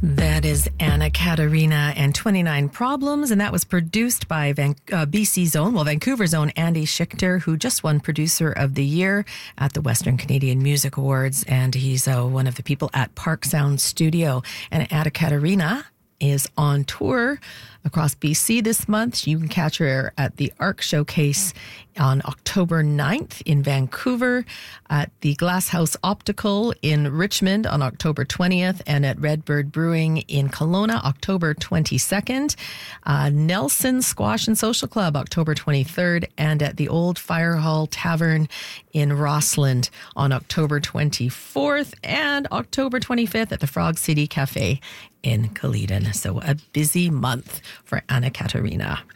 That is Anna Katarina and 29 Problems, and that was produced by BC's own, Vancouver's own Andy Schichter, who just won Producer of the Year at the Western Canadian Music Awards, and he's one of the people at Park Sound Studio. And Anna Katarina is on tour across BC this month. You can catch her at the ARC Showcase on October 9th in Vancouver, at the Glass House Optical in Richmond on October 20th, and at Redbird Brewing in Kelowna, October 22nd, Nelson Squash and Social Club, October 23rd, and at the Old Fire Hall Tavern in Rossland on October 24th, and October 25th at the Frog City Cafe in Caledon. So a busy month for Anna Katarina.